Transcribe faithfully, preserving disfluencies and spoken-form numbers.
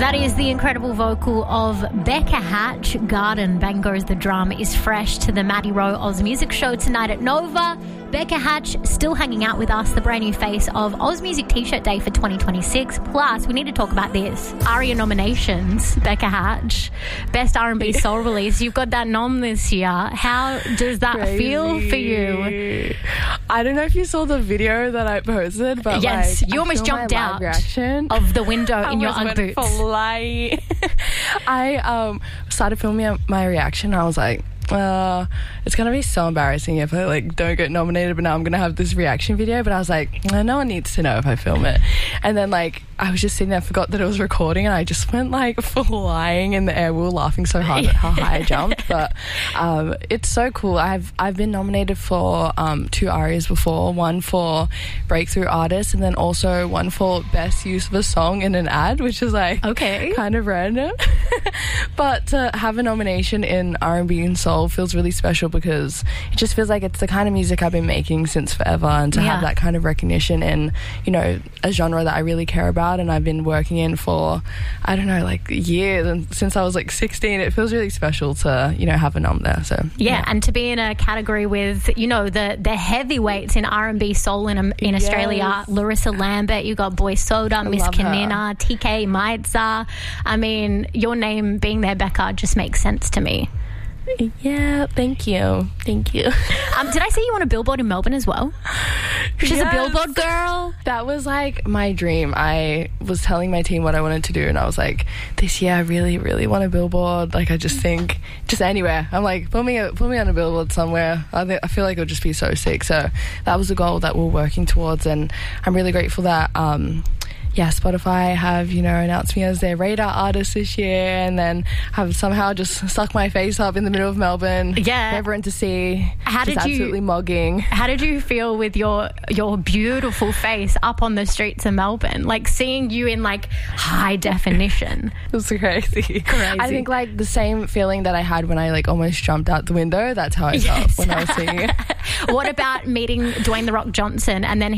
That is the incredible vocal of Becca Hatch. Garden Bang Goes the Drum is fresh to the Maddie Rowe Oz Music Show tonight at Nova. Becca Hatch still hanging out with us, the brand new face of Oz Music T-shirt Day for twenty twenty-six. Plus, we need to talk about this. ARIA nominations, Becca Hatch. Best R and B Soul Release. You've got that nom this year. How does that Crazy. feel for you? I don't know if you saw the video that I posted, but yes, like, you almost jumped out reaction. of the window in your Ugg boots. Flying. I um started filming my reaction. I was like, uh, it's gonna be so embarrassing if I like don't get nominated, but now I'm gonna have this reaction video. But I was like, no, no one needs to know if I film it. And then like I was just sitting there, forgot that it was recording, and I just went like flying in the air. We were laughing so hard at how high I jumped, but um, it's so cool. I've I've been nominated for um, two ARIAs before, one for Breakthrough Artist, and then also one for Best Use of a Song in an Ad, which is like okay, kind of random. But to have a nomination in R and B and soul feels really special because it just feels like it's the kind of music I've been making since forever, and to yeah. have that kind of recognition in, you know, a genre that I really care about and I've been working in for, I don't know, like years, and since I was like sixteen, it feels really special to, you know, have a nom there. So yeah, yeah. And to be in a category with, you know, the the heavyweights in R and B soul in in yes. Australia, Larissa Lambert, you got Boy Soda, Miss Kanina, T K Maitza. I mean, your name being there, Becca, just makes sense to me. Yeah, thank you. Thank you. Um, did I see you on a billboard in Melbourne as well? She's yes. a billboard girl. That was like my dream. I was telling my team what I wanted to do, and I was like, this year I really, really want a billboard. Like, I just think, just anywhere. I'm like, put me, put me on a billboard somewhere. I, th- I feel like it would just be so sick. So that was a goal that we're working towards, and I'm really grateful that um, yeah, Spotify have, you know, announced me as their radar artist this year, and then have somehow just stuck my face up in the middle of Melbourne. Yeah. For everyone to see. How just did you, absolutely mogging. How did you feel with your your beautiful face up on the streets of Melbourne? Like seeing you in like high definition. It was crazy. Crazy. I think like the same feeling that I had when I like almost jumped out the window, that's how I felt yes. when I was singing it. What about meeting Dwayne The Rock Johnson and then